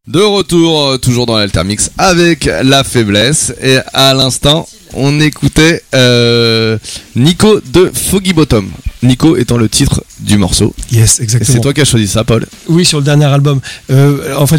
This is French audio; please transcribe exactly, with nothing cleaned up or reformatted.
De retour, euh, toujours dans l'Altermix avec La Faiblesse. Et à l'instant, on écoutait euh, Nico de Foggy Bottom. Nico étant le titre du morceau. Yes, exactement. Et c'est toi qui as choisi ça, Paul. Oui, sur le dernier album. Euh, en fait,